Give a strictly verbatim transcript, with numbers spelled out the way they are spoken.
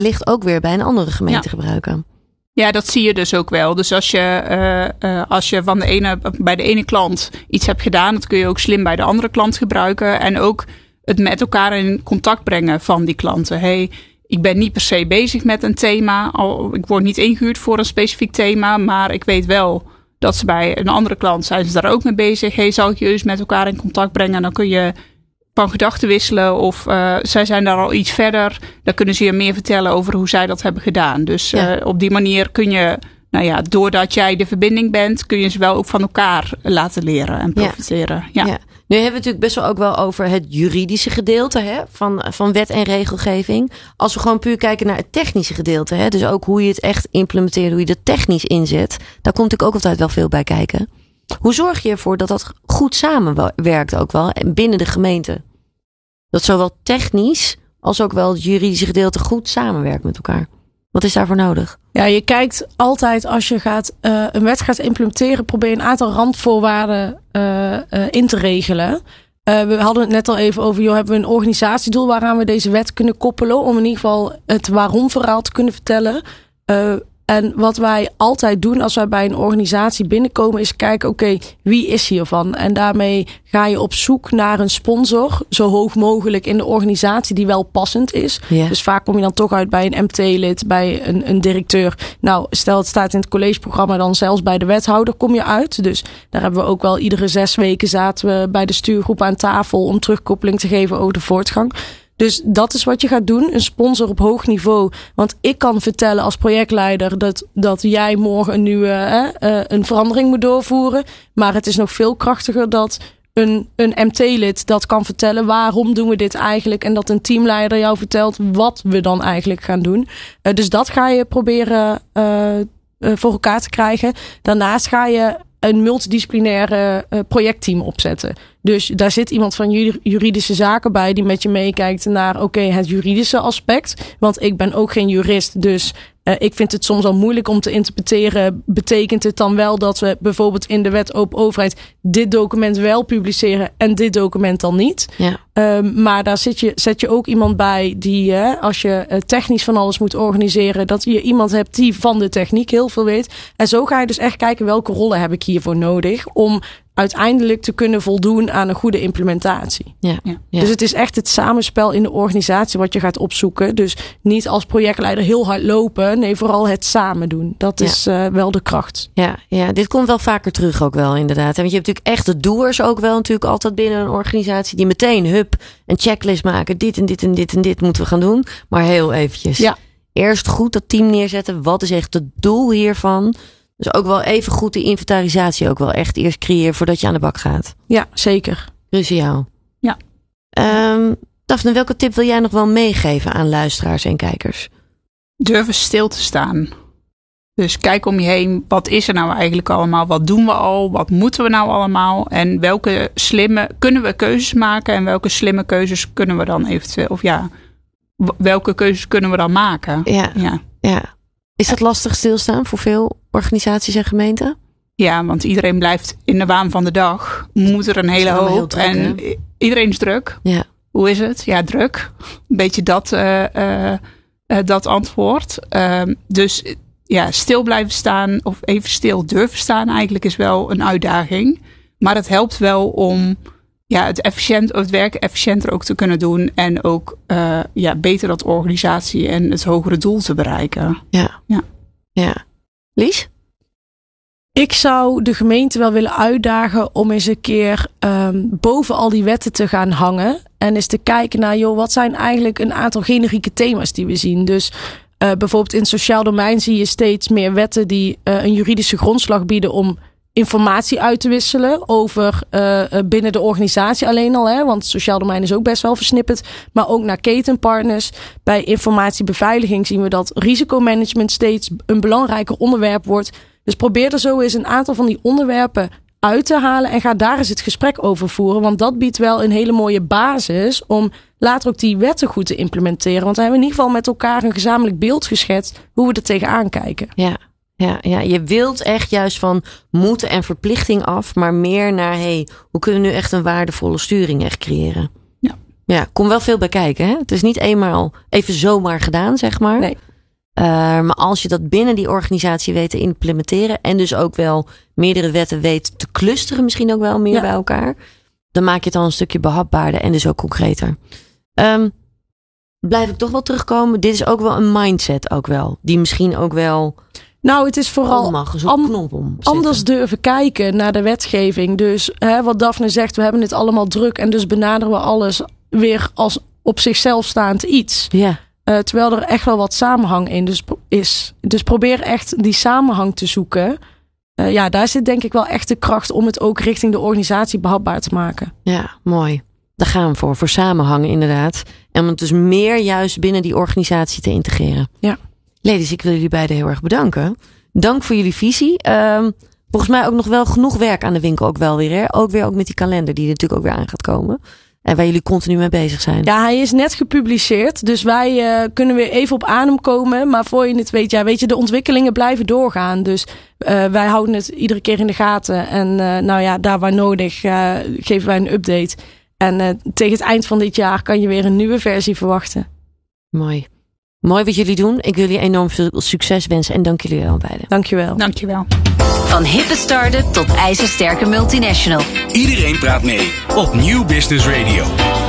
ligt ook weer bij een andere gemeente ja. gebruiken. Ja, dat zie je dus ook wel. Dus als je, uh, uh, als je van de ene, bij de ene klant iets hebt gedaan, dat kun je ook slim bij de andere klant gebruiken. En ook het met elkaar in contact brengen van die klanten. Hey, ik ben niet per se bezig met een thema. Al, ik word niet ingehuurd voor een specifiek thema. Maar ik weet wel dat ze bij een andere klant zijn ze daar ook mee bezig. Hey, zal ik je eens met elkaar in contact brengen? En dan kun je van gedachten wisselen. Of uh, zij zijn daar al iets verder. Dan kunnen ze je meer vertellen over hoe zij dat hebben gedaan. Dus ja. uh, op die manier kun je, nou ja, doordat jij de verbinding bent, kun je ze wel ook van elkaar laten leren en profiteren. Ja. Ja. Ja. Nu hebben we het natuurlijk best wel ook wel over het juridische gedeelte hè, van, van wet en regelgeving. Als we gewoon puur kijken naar het technische gedeelte. Hè, dus ook hoe je het echt implementeert, hoe je dat technisch inzet. Daar komt natuurlijk ook altijd wel veel bij kijken. Hoe zorg je ervoor dat dat goed samenwerkt ook wel binnen de gemeente? Dat zowel technisch als ook wel het juridische gedeelte goed samenwerkt met elkaar. Wat is daarvoor nodig? Ja, je kijkt altijd als je gaat, uh, een wet gaat implementeren, probeer je een aantal randvoorwaarden uh, uh, in te regelen. Uh, we hadden het net al even over, joh, hebben we een organisatiedoel waaraan we deze wet kunnen koppelen, om in ieder geval het waarom verhaal te kunnen vertellen. Uh, En wat wij altijd doen als wij bij een organisatie binnenkomen is kijken, oké, okay, wie is hiervan? En daarmee ga je op zoek naar een sponsor, zo hoog mogelijk in de organisatie die wel passend is. Yeah. Dus vaak kom je dan toch uit bij een M T-lid, bij een, een directeur. Nou, stel het staat in het collegeprogramma, dan zelfs bij de wethouder kom je uit. Dus daar hebben we ook wel iedere zes weken zaten we bij de stuurgroep aan tafel om terugkoppeling te geven over de voortgang. Dus dat is wat je gaat doen. Een sponsor op hoog niveau. Want ik kan vertellen als projectleider dat, dat jij morgen een nieuwe eh, uh, een verandering moet doorvoeren. Maar het is nog veel krachtiger dat een, een M T-lid dat kan vertellen waarom doen we dit eigenlijk. En dat een teamleider jou vertelt wat we dan eigenlijk gaan doen. Uh, dus dat ga je proberen uh, uh, voor elkaar te krijgen. Daarnaast ga je een multidisciplinaire uh, projectteam opzetten. Dus daar zit iemand van juridische zaken bij die met je meekijkt naar oké, okay, het juridische aspect. Want ik ben ook geen jurist, dus uh, ik vind het soms al moeilijk om te interpreteren. Betekent het dan wel dat we bijvoorbeeld in de wet open overheid dit document wel publiceren en dit document dan niet? Ja. Um, maar daar zit je, zet je ook iemand bij die, uh, als je uh, technisch van alles moet organiseren, dat je iemand hebt die van de techniek heel veel weet. En zo ga je dus echt kijken welke rollen heb ik hiervoor nodig om uiteindelijk te kunnen voldoen aan een goede implementatie. Ja, ja. Dus het is echt het samenspel in de organisatie wat je gaat opzoeken. Dus niet als projectleider heel hard lopen. Nee, vooral het samen doen. Dat ja. is uh, wel de kracht. Ja, ja, dit komt wel vaker terug ook wel inderdaad. Want je hebt natuurlijk echt de doers ook wel natuurlijk altijd binnen een organisatie die meteen hup een checklist maken. Dit en dit en dit en dit moeten we gaan doen. Maar heel eventjes. Ja. Eerst goed dat team neerzetten. Wat is echt het doel hiervan? Dus ook wel even goed de inventarisatie ook wel echt eerst creëren voordat je aan de bak gaat. Ja, zeker. Cruciaal. Ja. Um, Daphne, welke tip wil jij nog wel meegeven aan luisteraars en kijkers? Durven stil te staan. Dus kijk om je heen. Wat is er nou eigenlijk allemaal? Wat doen we al? Wat moeten we nou allemaal? En welke slimme, kunnen we keuzes maken? En welke slimme keuzes kunnen we dan eventueel, of ja, welke keuzes kunnen we dan maken? Ja, ja. ja. Is dat lastig stilstaan voor veel organisaties en gemeenten? Ja, want iedereen blijft in de waan van de dag. Moet er een hele hoop. Druk, en hè? Iedereen is druk. Ja. Hoe is het? Ja, druk. Een beetje dat, uh, uh, uh, dat antwoord. Uh, dus ja, stil blijven staan of even stil durven staan eigenlijk is wel een uitdaging. Maar het helpt wel om ja, het, efficiënt, het werk efficiënter ook te kunnen doen. En ook uh, ja, beter dat organisatie en het hogere doel te bereiken. Ja. Ja. ja. Lies? Ik zou de gemeente wel willen uitdagen om eens een keer um, boven al die wetten te gaan hangen. En eens te kijken naar, joh, wat zijn eigenlijk een aantal generieke thema's die we zien. Dus uh, bijvoorbeeld in het sociaal domein zie je steeds meer wetten die uh, een juridische grondslag bieden om informatie uit te wisselen over uh, binnen de organisatie alleen al. Hè, want het sociaal domein is ook best wel versnipperd. Maar ook naar ketenpartners. Bij informatiebeveiliging zien we dat risicomanagement steeds een belangrijker onderwerp wordt. Dus probeer er zo eens een aantal van die onderwerpen uit te halen en ga daar eens het gesprek over voeren. Want dat biedt wel een hele mooie basis om later ook die wetten goed te implementeren. Want dan hebben we in ieder geval met elkaar een gezamenlijk beeld geschetst hoe we er tegenaan kijken. Ja, ja, ja. Je wilt echt juist van moeten en verplichting af, maar meer naar hey, hoe kunnen we nu echt een waardevolle sturing echt creëren? Ja, Ja, kom wel veel bij kijken. Hè? Het is niet eenmaal even zomaar gedaan, zeg maar. Nee. Uh, maar als je dat binnen die organisatie weet te implementeren en dus ook wel meerdere wetten weet te clusteren, misschien ook wel meer ja. bij elkaar, dan maak je het al een stukje behapbaarder en dus ook concreter. Um, blijf ik toch wel terugkomen. Dit is ook wel een mindset ook wel. Die misschien ook wel... Nou, het is vooral am- om anders durven kijken naar de wetgeving. Dus hè, wat Daphne zegt, we hebben het allemaal druk en dus benaderen we alles weer als op zichzelf staand iets. Ja. Uh, terwijl er echt wel wat samenhang in dus is. Dus probeer echt die samenhang te zoeken. Uh, ja, daar zit denk ik wel echt de kracht om het ook richting de organisatie behapbaar te maken. Ja, mooi. Daar gaan we voor. Voor samenhang inderdaad. En om het dus meer juist binnen die organisatie te integreren. Ja. Ladies, ik wil jullie beiden heel erg bedanken. Dank voor jullie visie. Um, volgens mij ook nog wel genoeg werk aan de winkel ook wel weer. Hè? Ook weer ook met die kalender die er natuurlijk ook weer aan gaat komen. En waar jullie continu mee bezig zijn. Ja, hij is net gepubliceerd. Dus wij uh, kunnen weer even op adem komen. Maar voor je het weet, ja, weet je, de ontwikkelingen blijven doorgaan. Dus uh, wij houden het iedere keer in de gaten. En uh, nou ja, daar waar nodig uh, geven wij een update. En uh, tegen het eind van dit jaar kan je weer een nieuwe versie verwachten. Mooi. Mooi wat jullie doen. Ik wil jullie enorm veel succes wensen. En dank jullie wel beiden. Dank je wel. Dank je wel. Van hippe start-up tot ijzersterke multinational. Iedereen praat mee op Nieuw Business Radio.